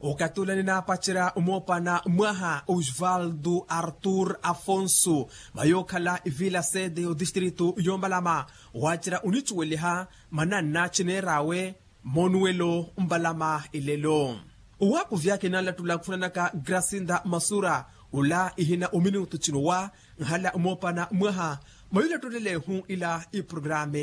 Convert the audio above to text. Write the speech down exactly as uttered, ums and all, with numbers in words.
o katulani na pachira umopana mwaha Osvaldo Arthur Afonso mayokala ivila sede o distrito yombalama wachira unichuweliha manana chinerawe monuelo mbalama ilelo uwapu vyake nala tulakufunanaka Gracinda Masura ula ihina uminutu chinowa nhala umopana mwaha mayula tulele hun ila i programe